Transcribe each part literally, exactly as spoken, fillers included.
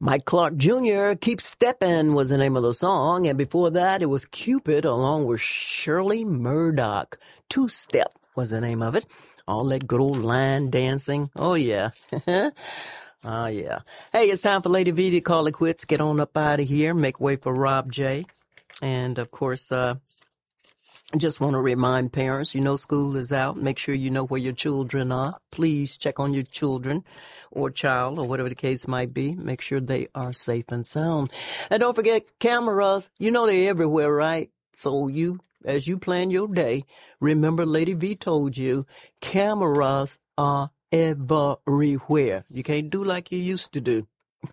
Mike Clark Junior, Keep Steppin' was the name of the song. And before that, it was Cupid along with Shirley Murdoch. Two Step was the name of it. All that good old line dancing. Oh, yeah. Oh, yeah. Hey, it's time for Lady V to call it quits. Get on up out of here. Make way for Rob J. And, of course, uh, I just want to remind parents, you know school is out. Make sure you know where your children are. Please check on your children or child or whatever the case might be. Make sure they are safe and sound. And don't forget cameras. You know they're everywhere, right? So you, as you plan your day, remember Lady V told you cameras are everywhere. You can't do like you used to do.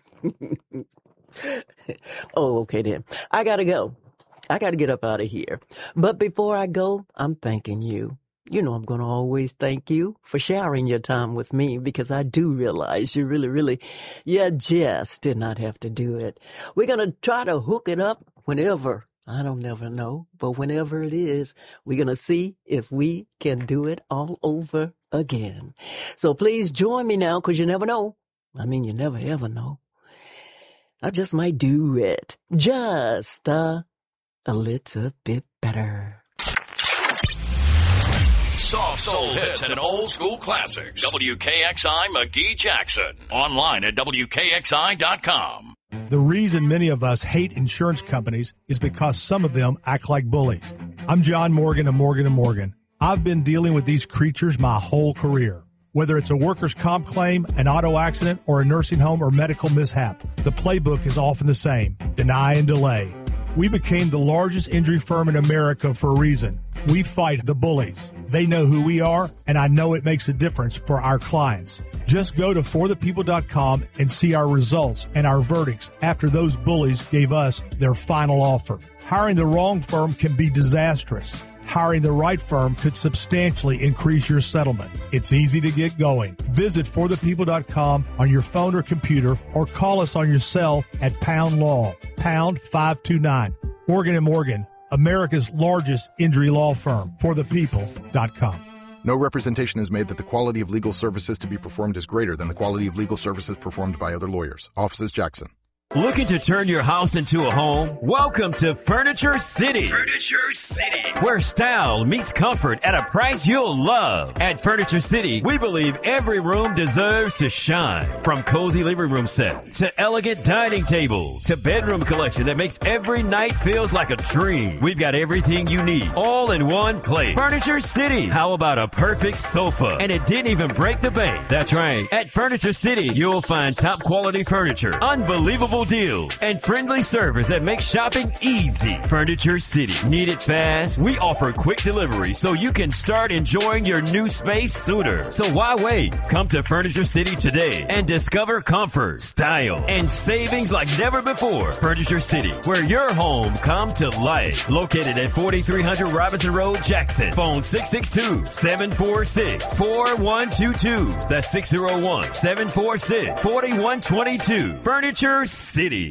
Oh, okay then. I gotta go. I got to get up out of here. But before I go, I'm thanking you. You know I'm going to always thank you for sharing your time with me because I do realize you really, really, you just did not have to do it. We're going to try to hook it up whenever. I don't never know, but whenever it is, we're going to see if we can do it all over again. So please join me now because you never know. I mean, you never ever know. I just might do it. Just, uh, a little bit better. Soft soul hits and old school classics. W K X I McGee Jackson. Online at W K X I dot com. The reason many of us hate insurance companies is because some of them act like bullies. I'm John Morgan of Morgan and Morgan. I've been dealing with these creatures my whole career. Whether it's a workers' comp claim, an auto accident, or a nursing home or medical mishap, the playbook is often the same: deny and delay. We became the largest injury firm in America for a reason. We fight the bullies. They know who we are, and I know it makes a difference for our clients. Just go to for the people dot com and see our results and our verdicts after those bullies gave us their final offer. Hiring the wrong firm can be disastrous. Hiring the right firm could substantially increase your settlement. It's easy to get going. Visit for the people dot com on your phone or computer or call us on your cell at Pound Law, pound five two nine. Morgan and Morgan, America's largest injury law firm, for the people dot com. No representation is made that the quality of legal services to be performed is greater than the quality of legal services performed by other lawyers. Offices Jackson. Looking to turn your house into a home? Welcome to Furniture City. Furniture City. Where style meets comfort at a price you'll love. At Furniture City, we believe every room deserves to shine. From cozy living room sets to elegant dining tables to bedroom collection that makes every night feels like a dream. We've got everything you need all in one place. Furniture City. How about a perfect sofa? And it didn't even break the bank. That's right. At Furniture City, you'll find top quality furniture, unbelievable deals, and friendly service that makes shopping easy. Furniture City. Need it fast? We offer quick delivery so you can start enjoying your new space sooner. So why wait? Come to Furniture City today and discover comfort, style, and savings like never before. Furniture City, where your home come to life. Located at forty-three hundred Robinson Road, Jackson. Phone six six two, seven four six, four one two two. That's six oh one, seven four six, four one two two. Furniture City.